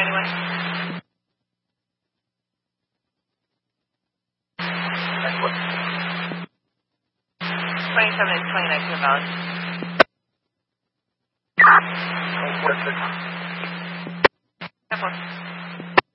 91. 27 and 29 to valid. 24. 10-4.